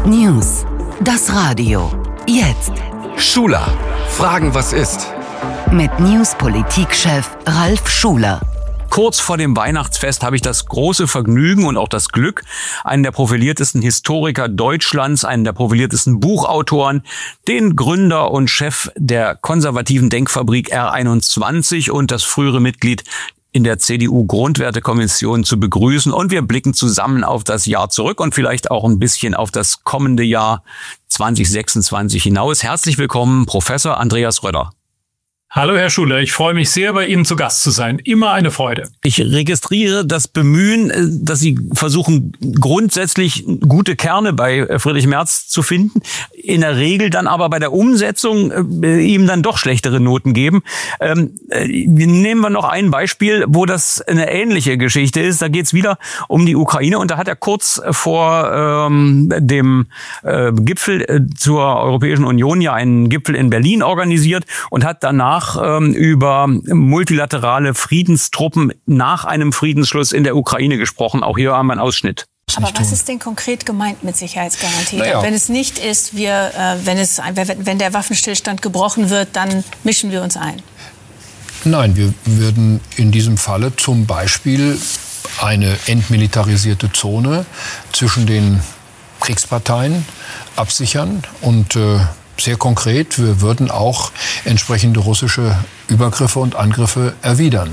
News. Das Radio. Jetzt. Schuler. Fragen, was ist? Mit News-Politikchef Ralf Schuler. Kurz vor dem Weihnachtsfest habe ich das große Vergnügen und auch das Glück, einen der profiliertesten Historiker Deutschlands, einen der profiliertesten Buchautoren, den Gründer und Chef der konservativen Denkfabrik R21 und das frühere Mitglied in der CDU-Grundwertekommission zu begrüßen. Und wir blicken zusammen auf das Jahr zurück und vielleicht auch ein bisschen auf das kommende Jahr 2026 hinaus. Herzlich willkommen, Professor Andreas Röder. Hallo Herr Schuler, ich freue mich sehr, bei Ihnen zu Gast zu sein. Immer eine Freude. Ich registriere das Bemühen, dass Sie versuchen, grundsätzlich gute Kerne bei Friedrich Merz zu finden, in der Regel dann aber bei der Umsetzung ihm dann doch schlechtere Noten geben. Nehmen wir noch ein Beispiel, wo das eine ähnliche Geschichte ist. Da geht es wieder um die Ukraine und da hat er kurz vor dem Gipfel zur Europäischen Union ja einen Gipfel in Berlin organisiert und hat danach über multilaterale Friedenstruppen nach einem Friedensschluss in der Ukraine gesprochen. Auch hier haben wir einen Ausschnitt. Aber was ist denn konkret gemeint mit Sicherheitsgarantie? Wenn es nicht ist, wenn der Waffenstillstand gebrochen wird, dann mischen wir uns ein. Nein, wir würden in diesem Falle zum Beispiel eine entmilitarisierte Zone zwischen den Kriegsparteien absichern und sehr konkret, wir würden auch entsprechende russische Übergriffe und Angriffe erwidern.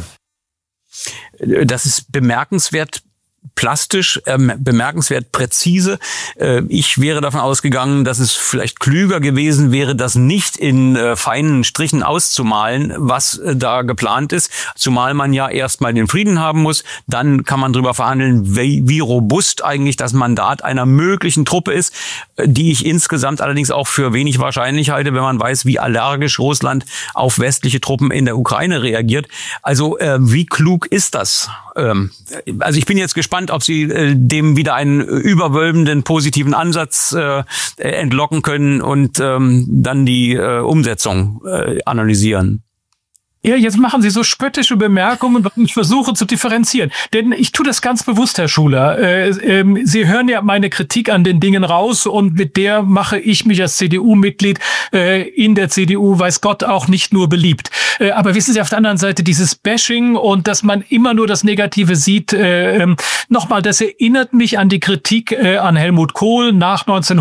Das ist bemerkenswert plastisch, bemerkenswert präzise. Ich wäre davon ausgegangen, dass es vielleicht klüger gewesen wäre, das nicht in feinen Strichen auszumalen, was da geplant ist. Zumal man ja erstmal den Frieden haben muss. Dann kann man darüber verhandeln, wie robust eigentlich das Mandat einer möglichen Truppe ist, die ich insgesamt allerdings auch für wenig wahrscheinlich halte, wenn man weiß, wie allergisch Russland auf westliche Truppen in der Ukraine reagiert. Also wie klug ist das? Also ich bin jetzt gespannt, ob Sie dem wieder einen überwölbenden positiven Ansatz entlocken können und dann die Umsetzung analysieren. Ja, jetzt machen Sie so spöttische Bemerkungen und ich versuche zu differenzieren. Denn ich tue das ganz bewusst, Herr Schuler. Sie hören ja meine Kritik an den Dingen raus und mit der mache ich mich als CDU-Mitglied in der CDU, weiß Gott, auch nicht nur beliebt. Aber wissen Sie, auf der anderen Seite dieses Bashing und dass man immer nur das Negative sieht, nochmal, das erinnert mich an die Kritik an Helmut Kohl nach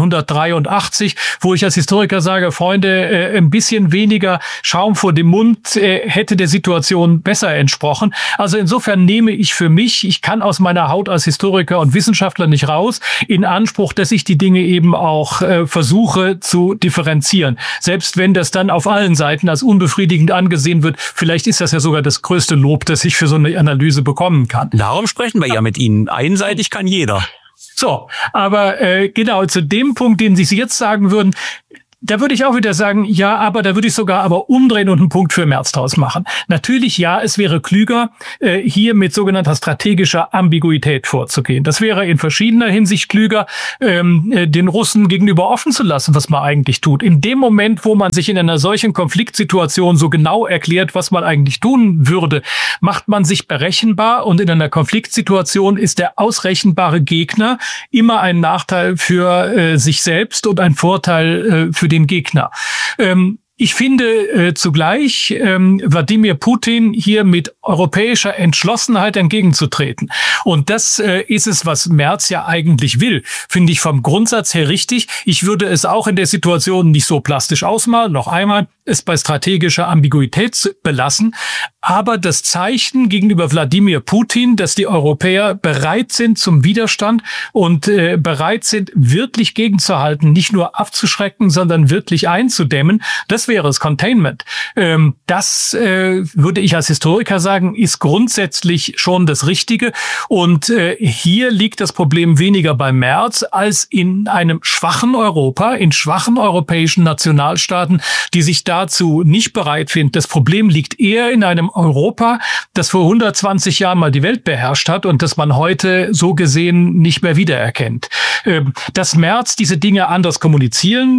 1983, wo ich als Historiker sage, Freunde, ein bisschen weniger Schaum vor dem Mund hätte der Situation besser entsprochen. Also insofern nehme ich für mich, ich kann aus meiner Haut als Historiker und Wissenschaftler nicht raus, in Anspruch, dass ich die Dinge eben auch versuche zu differenzieren. Selbst wenn das dann auf allen Seiten als unbefriedigend angesehen wird, vielleicht ist das ja sogar das größte Lob, das ich für so eine Analyse bekommen kann. Darum sprechen wir ja mit Ihnen. Einseitig kann jeder. So, aber genau zu dem Punkt, den Sie jetzt sagen würden, da würde ich auch wieder sagen, ja, aber da würde ich sogar aber umdrehen und einen Punkt für Merz draus machen. Natürlich, ja, es wäre klüger, hier mit sogenannter strategischer Ambiguität vorzugehen. Das wäre in verschiedener Hinsicht klüger, den Russen gegenüber offen zu lassen, was man eigentlich tut. In dem Moment, wo man sich in einer solchen Konfliktsituation so genau erklärt, was man eigentlich tun würde, macht man sich berechenbar und in einer Konfliktsituation ist der ausrechenbare Gegner immer ein Nachteil für sich selbst und ein Vorteil für den Gegner. Ich finde zugleich Wladimir Putin hier mit europäischer Entschlossenheit entgegenzutreten. Und das ist es, was Merz ja eigentlich will. Finde ich vom Grundsatz her richtig. Ich würde es auch in der Situation nicht so plastisch ausmalen. Noch einmal, es bei strategischer Ambiguität belassen. Aber das Zeichen gegenüber Wladimir Putin, dass die Europäer bereit sind zum Widerstand und bereit sind, wirklich gegenzuhalten, nicht nur abzuschrecken, sondern wirklich einzudämmen, das wäre es Containment. Das würde ich als Historiker sagen, ist grundsätzlich schon das Richtige. Und hier liegt das Problem weniger bei Merz als in einem schwachen Europa, in schwachen europäischen Nationalstaaten, die sich dazu nicht bereit finden. Das Problem liegt eher in einem Europa, das vor 120 Jahren mal die Welt beherrscht hat und das man heute so gesehen nicht mehr wiedererkennt. Dass Merz diese Dinge anders kommunizieren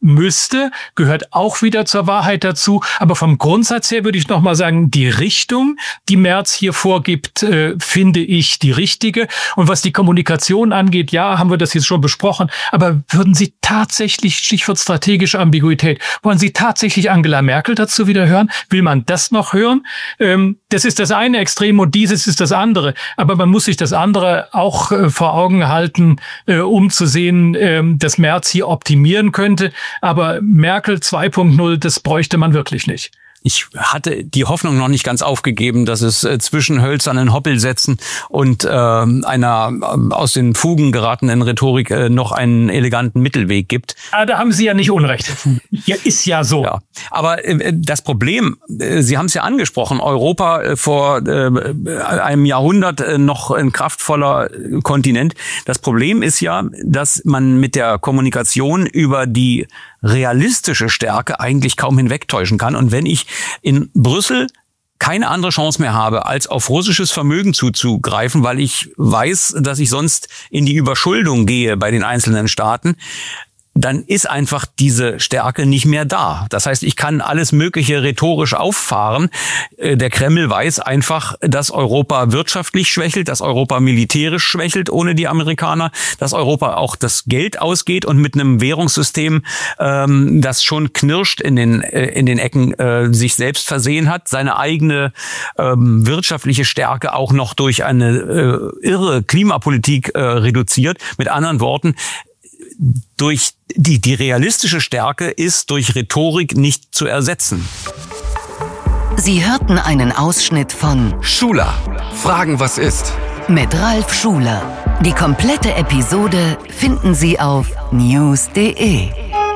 müsste, gehört auch wieder zur Wahrheit dazu. Aber vom Grundsatz her würde ich noch mal sagen, die Richtung, die Merz hier vorgibt, finde ich die richtige. Und was die Kommunikation angeht, ja, haben wir das jetzt schon besprochen. Aber würden Sie tatsächlich, Stichwort strategische Ambiguität, wollen Sie tatsächlich Angela Merkel dazu wieder hören? Will man das noch hören? Das ist das eine Extrem und dieses ist das andere. Aber man muss sich das andere auch vor Augen halten, um zu sehen, dass Merz hier optimieren könnte. Aber Merkel 2.0, das bräuchte man wirklich nicht. Ich hatte die Hoffnung noch nicht ganz aufgegeben, dass es zwischen hölzernen Hoppelsätzen und einer aus den Fugen geratenen Rhetorik noch einen eleganten Mittelweg gibt. Da haben Sie ja nicht Unrecht. Ja, ist ja so. Ja. Aber das Problem, Sie haben es ja angesprochen, Europa vor einem Jahrhundert noch ein kraftvoller Kontinent. Das Problem ist ja, dass man mit der Kommunikation über die realistische Stärke eigentlich kaum hinwegtäuschen kann. Und wenn ich in Brüssel keine andere Chance mehr habe, als auf russisches Vermögen zuzugreifen, weil ich weiß, dass ich sonst in die Überschuldung gehe bei den einzelnen Staaten, dann ist einfach diese Stärke nicht mehr da. Das heißt, ich kann alles Mögliche rhetorisch auffahren. Der Kreml weiß einfach, dass Europa wirtschaftlich schwächelt, dass Europa militärisch schwächelt ohne die Amerikaner, dass Europa auch das Geld ausgeht und mit einem Währungssystem, das schon knirscht in den Ecken, sich selbst versehen hat, seine eigene wirtschaftliche Stärke auch noch durch eine irre Klimapolitik reduziert. Mit anderen Worten, durch die realistische Stärke ist durch Rhetorik nicht zu ersetzen. Sie hörten einen Ausschnitt von Schuler, Fragen, was ist? Mit Ralf Schuler. Die komplette Episode finden Sie auf news.de.